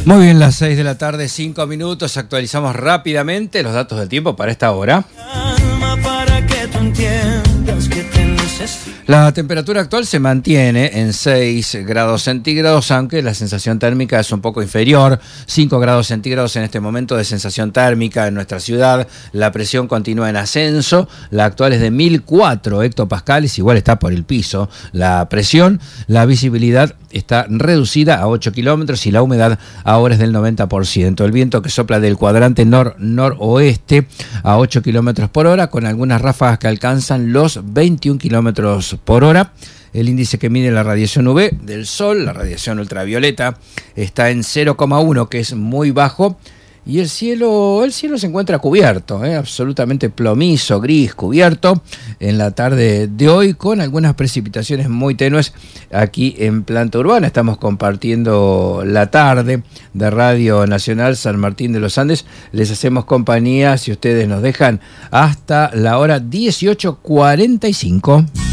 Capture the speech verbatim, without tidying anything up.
Muy bien, las seis de la tarde, cinco minutos. Actualizamos rápidamente los datos del tiempo para esta hora. La temperatura actual se mantiene en seis grados centígrados, aunque la sensación térmica es un poco inferior. cinco grados centígrados en este momento de sensación térmica en nuestra ciudad. La presión continúa en ascenso. La actual es de mil cuatro hectopascales, igual está por el piso la presión. La visibilidad está reducida a ocho kilómetros y la humedad ahora es del noventa por ciento. El viento que sopla del cuadrante nor-noroeste a ocho kilómetros por hora, con algunas ráfagas que alcanzan los veintiún kilómetros por hora. El índice que mide la radiación U V del sol, la radiación ultravioleta, está en cero coma uno, que es muy bajo. Y el cielo, el cielo se encuentra cubierto, ¿eh? absolutamente plomizo, gris, cubierto en la tarde de hoy, con algunas precipitaciones muy tenues aquí en Planta Urbana. Estamos compartiendo la tarde de Radio Nacional San Martín de los Andes. Les hacemos compañía, si ustedes nos dejan, hasta la hora dieciocho cuarenta y cinco.